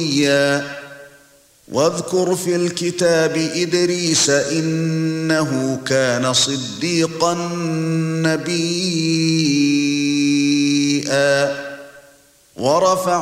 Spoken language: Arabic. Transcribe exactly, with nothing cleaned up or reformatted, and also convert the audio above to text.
واذكر في الكتاب إدريس إنه كان صديقا نبيا ورفع